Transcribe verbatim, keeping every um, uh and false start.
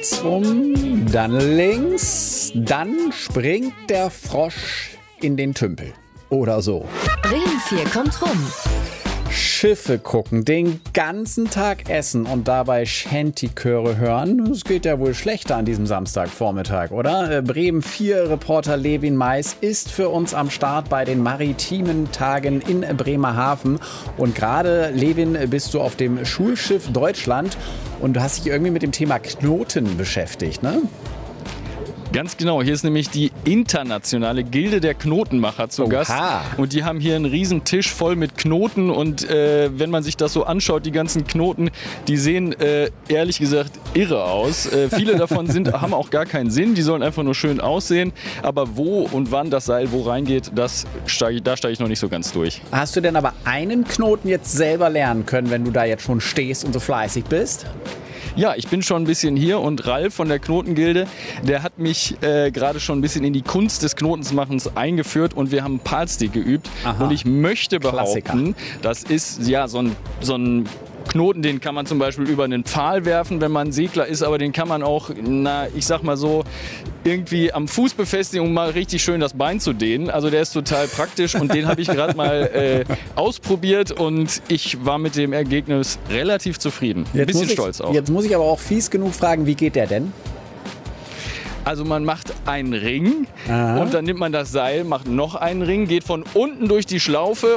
rechtsrum, dann links, dann springt der Frosch in den Tümpel. Oder so. Bremen vier kommt rum. Schiffe gucken, den ganzen Tag essen und dabei Shanty-Chöre hören. Das geht ja wohl schlechter an diesem Samstagvormittag, oder? Bremen vier Reporter Levin Mais ist für uns am Start bei den maritimen Tagen in Bremerhaven. Und gerade, Levin, bist du auf dem Schulschiff Deutschland und du hast dich irgendwie mit dem Thema Knoten beschäftigt, ne? Ganz genau, hier ist nämlich die internationale Gilde der Knotenmacher zu Oha. Gast. Und die haben hier einen riesen Tisch voll mit Knoten. Und äh, wenn man sich das so anschaut, die ganzen Knoten, die sehen äh, ehrlich gesagt irre aus. Äh, viele davon sind, haben auch gar keinen Sinn, die sollen einfach nur schön aussehen. Aber wo und wann das Seil wo reingeht, das steig, da steige ich noch nicht so ganz durch. Hast du denn aber einen Knoten jetzt selber lernen können, wenn du da jetzt schon stehst und so fleißig bist? Ja, ich bin schon ein bisschen hier und Ralf von der Knotengilde, der hat mich äh, gerade schon ein bisschen in die Kunst des Knotensmachens eingeführt und wir haben Palstick geübt. Aha. Und ich möchte Klassiker. behaupten, das ist ja so ein, so ein Knoten, den kann man zum Beispiel über einen Pfahl werfen, wenn man Segler ist, aber den kann man auch, na, ich sag mal so, irgendwie am Fuß befestigen, um mal richtig schön das Bein zu dehnen. Also der ist total praktisch und den habe ich gerade mal äh, ausprobiert und ich war mit dem Ergebnis relativ zufrieden. Ein Jetzt bisschen muss ich, stolz auch. Jetzt muss ich aber auch fies genug fragen, wie geht der denn? Also man macht einen Ring Aha. und dann nimmt man das Seil, macht noch einen Ring, geht von unten durch die Schlaufe